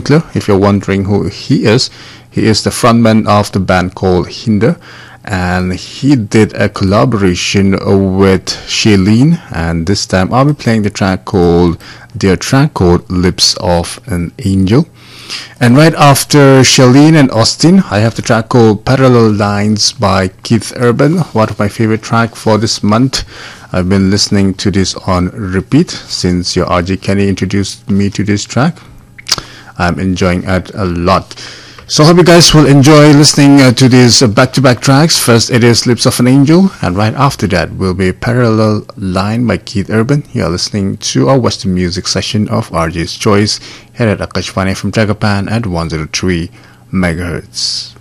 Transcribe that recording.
particular, if you're wondering who he is the frontman of the band called Hinder, and he did a collaboration with Shailene, and this time I'll be playing the track called Lips of an Angel. And right after Shailene and Austin, I have the track called Parallel Lines by Keith Urban, one of my favorite tracks for this month. I've been listening to this on repeat since your RJ Kenny introduced me to this track. I'm enjoying it a lot. So I hope you guys will enjoy listening to these back-to-back tracks. First it is Lips of an Angel, and right after that will be Parallel Line by Keith Urban. You're listening to our Western music session of RJ's Choice here at Akashvani from Jagapan at 103 megahertz.